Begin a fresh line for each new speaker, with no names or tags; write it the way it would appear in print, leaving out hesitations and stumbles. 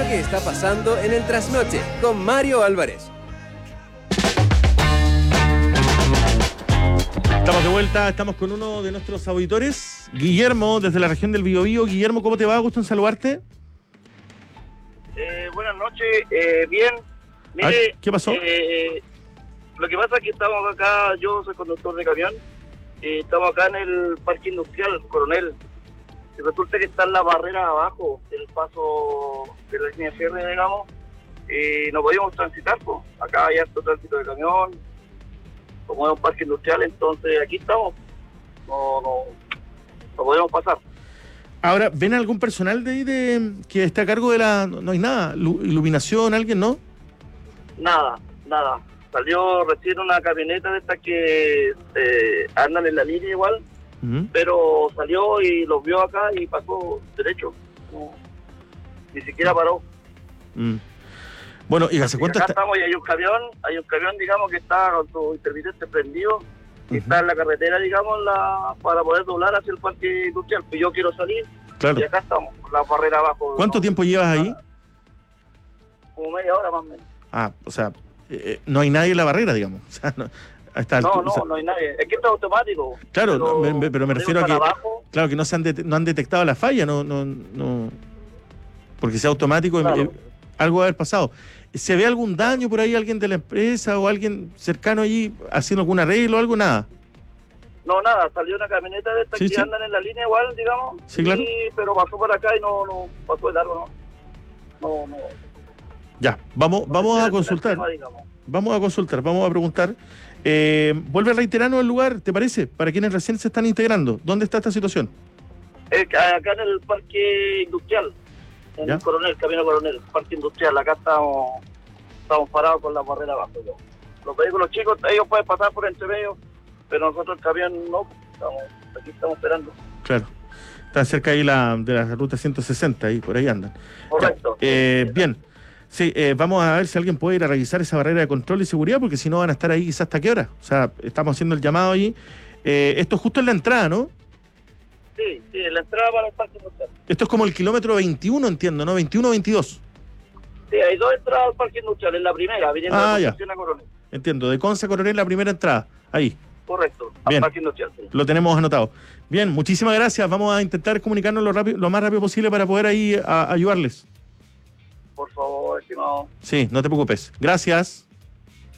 que está pasando en el Trasnoche con Mario Álvarez.
Estamos de vuelta, estamos con uno de nuestros auditores, Guillermo, desde la región del Biobío. Guillermo, ¿cómo te va? Gusto en saludarte.
Buenas noches, bien. Mire,
¿Qué pasó?
Lo que pasa es que estamos acá, yo soy conductor de camión, estamos acá en el parque industrial Coronel, y resulta que está en la barrera abajo del paso de la línea de cierre, digamos, y no podíamos transitar, pues. Acá hay harto tránsito de camión, como es un parque industrial, entonces aquí estamos, no podemos pasar.
Ahora, ¿ven algún personal de ahí que esté a cargo de la... No hay nada, iluminación, alguien, ¿no?
Nada. Salió recién una camioneta de estas que andan en la línea igual, pero salió y los vio acá y pasó derecho. No, ni siquiera paró.
Bueno, y hace cuánto
acá estamos y hay un camión, digamos, que está con su intermitente prendido, y está en la carretera, digamos, para poder doblar hacia el parque industrial. Pues yo quiero salir,
claro.
Y acá estamos, con la barrera abajo.
¿Cuánto tiempo llevas ahí?
Como media hora más o menos.
Ah, o sea, no hay nadie en la barrera, digamos. O sea, no
hay nadie. Es que esto es automático.
Claro, pero me refiero a que...
Abajo.
Claro, que no han detectado la falla, no. Porque sea automático,
claro.
Algo debe haber pasado. ¿Se ve algún daño por ahí, alguien de la empresa o alguien cercano allí haciendo algún arreglo o algo? Nada.
No, nada, salió una camioneta de estas que andan en la línea igual, digamos.
Sí, claro.
Pero pasó por acá y no pasó de largo, no.
Ya, vamos a consultar. Vamos a preguntar. Vuelve a reiterarnos el lugar, ¿te parece? Para quienes recién se están integrando. ¿Dónde está esta situación?
Acá en el parque industrial, en el Coronel, Camino Coronel, parque industrial. Acá estamos parados con la barrera abajo. Los vehículos chicos, ellos pueden pasar por entre medio, pero nosotros el camión no, aquí estamos esperando.
Claro. Está cerca ahí de la ruta 160, y por ahí andan.
Correcto.
Bien. Sí, vamos a ver si alguien puede ir a revisar esa barrera de control y seguridad, porque si no van a estar ahí quizás hasta qué hora. O sea, estamos haciendo el llamado ahí. Esto es justo en la entrada, ¿no?
Sí, en la entrada para el parque industrial.
Esto es como el kilómetro 21, entiendo, ¿no? 21 o 22.
Sí, hay dos entradas al parque industrial. En la primera, viniendo de Concepción a Coronel.
Entiendo, de Conce a Coronel la primera entrada. Ahí.
Correcto,
bien.
Al parque industrial. Sí.
Lo tenemos anotado. Bien, muchísimas gracias. Vamos a intentar comunicarnos lo más rápido posible para poder ahí ayudarles.
Por favor, estimado.
Sí, no te preocupes. Gracias.